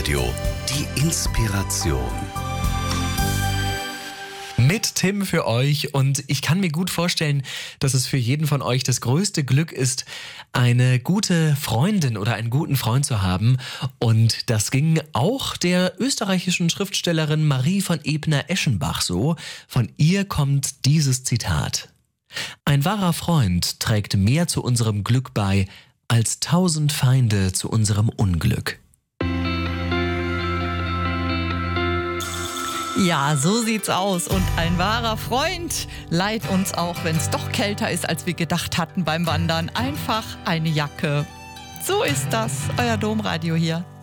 Domradio. Die Inspiration. Mit Tim für euch, und ich kann mir gut vorstellen, dass es für jeden von euch das größte Glück ist, eine gute Freundin oder einen guten Freund zu haben, und das ging auch der österreichischen Schriftstellerin Marie von Ebner-Eschenbach so. Von ihr kommt dieses Zitat: Ein wahrer Freund trägt mehr zu unserem Glück bei, als 1000 Feinde zu unserem Unglück. Ja, so sieht's aus. Und ein wahrer Freund leiht uns auch, wenn es doch kälter ist, als wir gedacht hatten beim Wandern, einfach eine Jacke. So ist das, euer Domradio hier.